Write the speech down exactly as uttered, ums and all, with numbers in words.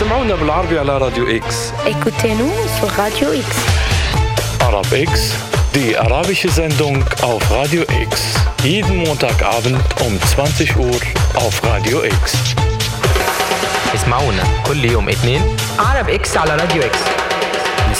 سمعونا بالعربي على راديو إكس. Écoutez-nous sur Radio X. Arab X, die arabische Sendung auf Radio X. Jeden Montagabend um zwanzig Uhr auf Radio X. اسمعونا كل يوم اثنين عرب إكس على راديو إكس.